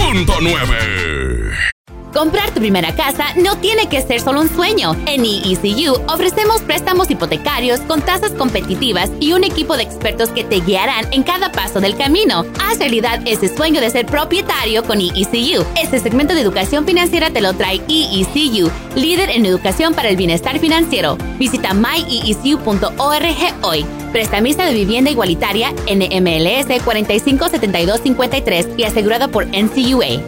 99.9. Comprar tu primera casa no tiene que ser solo un sueño. En EECU ofrecemos préstamos hipotecarios con tasas competitivas y un equipo de expertos que te guiarán en cada paso del camino. Haz realidad ese sueño de ser propietario con EECU. Este segmento de educación financiera te lo trae EECU, líder en educación para el bienestar financiero. Visita myecu.org hoy. Prestamista de vivienda igualitaria NMLS 457253 y asegurado por NCUA.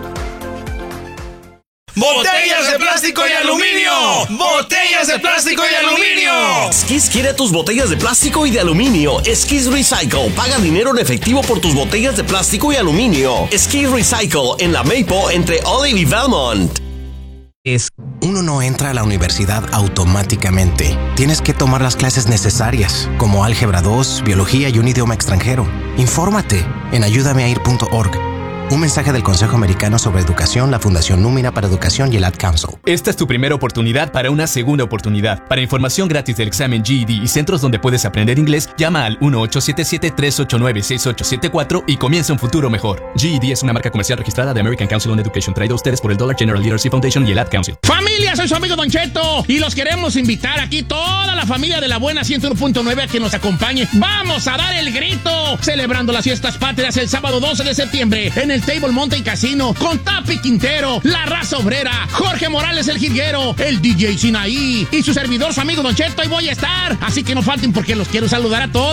¡Botellas de plástico y aluminio! ¡Botellas de plástico y aluminio! Skis quiere tus botellas de plástico y de aluminio. Skis Recycle. Paga dinero en efectivo por tus botellas de plástico y aluminio. Skis Recycle en la Maple entre Olive y Belmont. Uno no entra a la universidad automáticamente. Tienes que tomar las clases necesarias, como Álgebra 2, Biología y un idioma extranjero. Infórmate en ayudameair.org. Un mensaje del Consejo Americano sobre Educación, la Fundación Númina para Educación y el Ad Council. Esta es tu primera oportunidad para una segunda oportunidad. Para información gratis del examen GED y centros donde puedes aprender inglés, llama al 1-877-389-6874 y comienza un futuro mejor. GED es una marca comercial registrada de American Council on Education, traída a ustedes por el Dollar General Literacy Foundation y el Ad Council. ¡Familia! Soy su amigo Don Cheto y los queremos invitar aquí toda la familia de la buena 101.9 a que nos acompañe. ¡Vamos a dar el grito! Celebrando las fiestas patrias el sábado 12 de septiembre en el Table Mountain Casino con Tapi Quintero, La Raza Obrera, Jorge Morales el Jilguero, el DJ Sinaí y su servidor, su amigo Don Cheto. Ahí voy a estar, así que no falten porque los quiero saludar a todos.